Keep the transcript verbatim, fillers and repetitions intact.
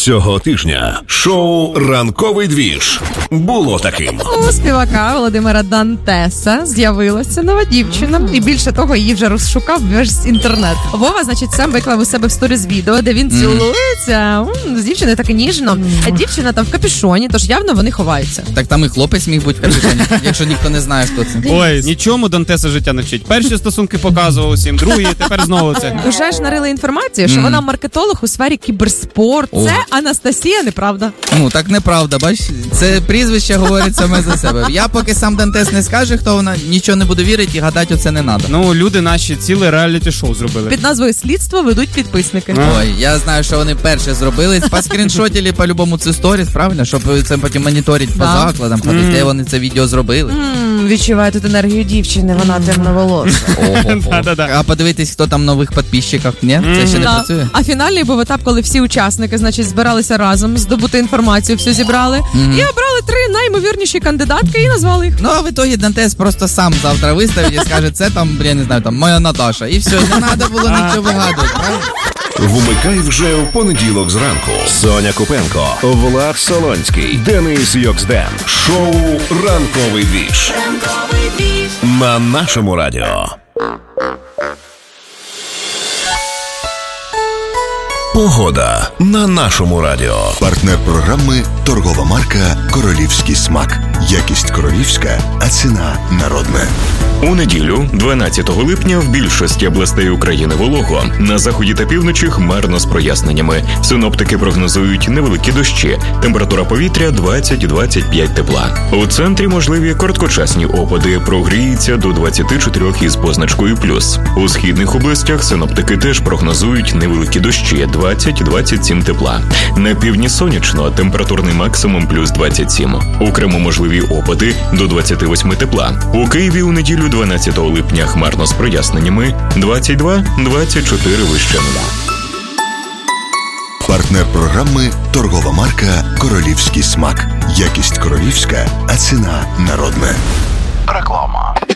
Цього тижня шоу «Ранковий двіж» було таким. У співака Володимира Дантеса з'явилася нова дівчина. І більше того, її вже розшукав весь інтернет. Вова, значить, сам виклав у себе в сторіз відео, де він цілується. З дівчиною так і ніжно. А дівчина там в капюшоні, тож явно вони ховаються. Так там і хлопець міг бути в капюшоні, якщо ніхто не знає, хто це. Ой, нічому Дантеса життя не вчить. Перші стосунки показував усім, другі, тепер знову це. Уже ж нарили інформацію, що Mm. вона маркетолог у сфері кіберспорту. Це Анастасія, неправда. Ну, так неправда, бач, це прізвище говорить саме за себе. Я поки сам Дантес не скаже, хто вона, нічого не буду вірити і гадати оце не треба. Ну, люди наші ціле реаліті-шоу зробили. Під назвою «Слідство» ведуть підписники. Ой, я знаю, що вони перші зробили. Поскріншотили по-любому це сторіс, правильно? Щоб це потім моніторити по Да. закладам, ходити, Mm. де вони це відео зробили. М, Відчуваю тут енергію дівчини, вона темноволоса. Да-да-да. А подивитись, хто там в нових підписчиках, ні? Це ще не Да. працює? А фінальний був етап, коли всі учасники, значить, збиралися разом, здобути інформацію, все зібрали. Мгм. І обрали три наймовірніші кандидатки і назвали їх. Ну, а в ітогі Дантес просто сам завтра виставить і скаже, це там, я не знаю, там, моя Наташа. І все, не треба було нічого вигадувати, правильно? Вмикай вже в понеділок зранку. Соня Купенко, Влад Солонський, Денис Йоксден. Шоу «Ранковий двіж» на нашому радіо. Погода на нашому радіо. Партнер програми – торгова марка «Королівський смак». Якість королівська, а ціна народна. У неділю, дванадцятого липня, в більшості областей України волого. На заході та півночі хмарно з проясненнями. Синоптики прогнозують невеликі дощі. Температура повітря двадцять-двадцять п'ять тепла. У центрі можливі короткочасні опади. Прогріється до двадцять чотири із позначкою плюс. У східних областях синоптики теж прогнозують невеликі дощі. двадцять-двадцять сім тепла. На півдні сонячно, температурний максимум плюс двадцять сім. У Криму можливі опади до двадцять вісім тепла. У Києві у неділю дванадцятого липня хмарно з проясненнями двадцять два - двадцять чотири вище нуля. Партнер програми – торгова марка «Королівський смак». Якість королівська, а ціна народна. Реклама.